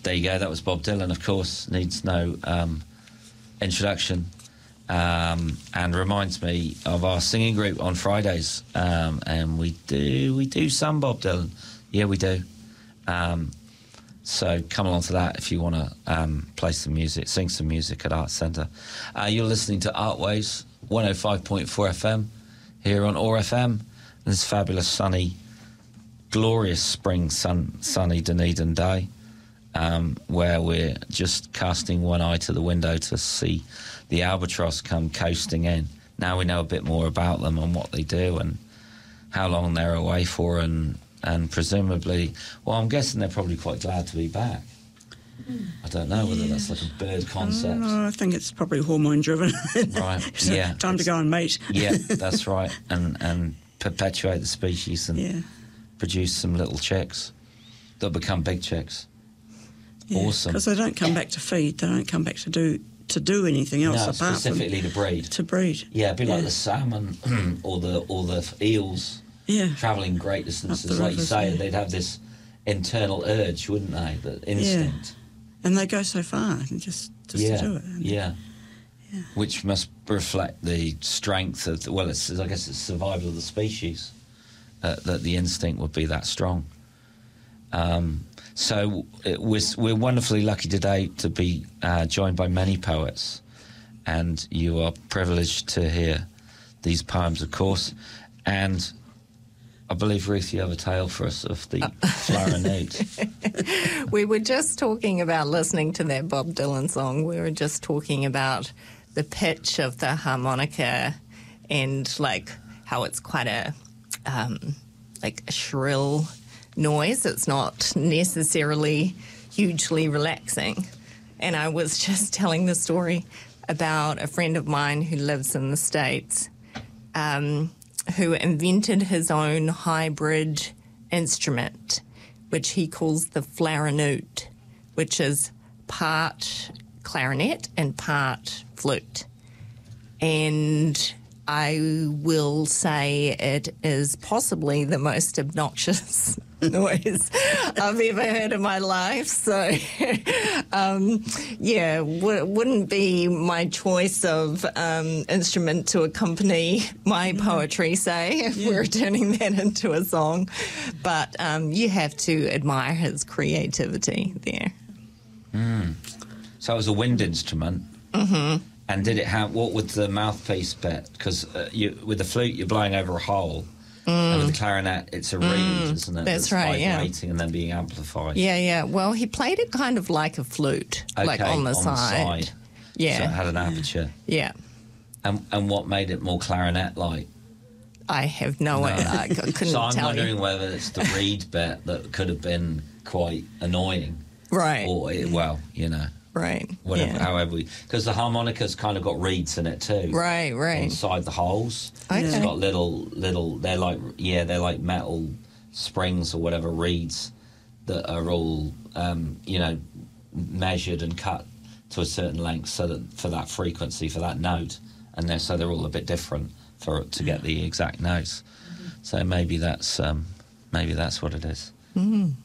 There you go. That was Bob Dylan, of course. Needs no introduction. And reminds me of our singing group on Fridays. And we do some Bob Dylan. Yeah, we do. So come along to that if you want to play some music, sing some music at Arts Centre. You're listening to Artwaves, 105.4 FM here on OAR FM. This fabulous, sunny, glorious spring, sunny Dunedin day, where we're just casting one eye to the window to see the albatross come coasting in. Now we know a bit more about them and what they do and how long they're away for, and presumably, well, I'm guessing they're probably quite glad to be back. I don't know whether that's like a bird concept. I think it's probably hormone driven. Right, yeah. Time to go and mate. Yeah, that's right. And perpetuate the species and produce some little chicks that become big chicks. Yeah, awesome. Because they don't come back to feed. They don't come back to do anything else apart specifically from... to breed. To breed. Yeah, it'd be like the salmon or the eels travelling great distances. Like you say, they'd have this internal urge, wouldn't they? The instinct. Yeah. And they go so far just to do it. Yeah. Which must reflect the strength of, I guess it's survival of the species, that the instinct would be that strong. So we're wonderfully lucky today to be joined by many poets, and you are privileged to hear these poems, of course. And I believe, Ruth, you have a tale for us of the Flower Newt. We were just talking about listening to that Bob Dylan song. We were just talking about the pitch of the harmonica and like how it's quite a shrill noise. It's not necessarily hugely relaxing. And I was just telling the story about a friend of mine who lives in the States, who invented his own hybrid instrument, which he calls the Flarinute, which is part clarinet and part flute. And I will say it is possibly the most obnoxious noise I've ever heard in my life. So, wouldn't be my choice of instrument to accompany my poetry, say, if we were turning that into a song. But you have to admire his creativity there. So it was a wind instrument. Mm-hmm. And did it have, what was the mouthpiece bit? Because with the flute, you're blowing over a hole. And with the clarinet, it's a reed, isn't it? That's right, vibrating and then being amplified. Yeah. Well, he played it kind of like a flute, like on the side. Yeah. So it had an aperture. Yeah. And what made it more clarinet-like? I have no idea. I couldn't tell you. So I'm wondering whether it's the reed bit that could have been quite annoying. Right. Or, Right. Whatever, however because the harmonica's kind of got reeds in it too. Right. Inside the holes. Okay. It's got little, they're like metal springs or whatever, reeds that are all, measured and cut to a certain length so that for that frequency, for that note. And they're all a bit different to get the exact notes. So maybe that's what it is. Mm.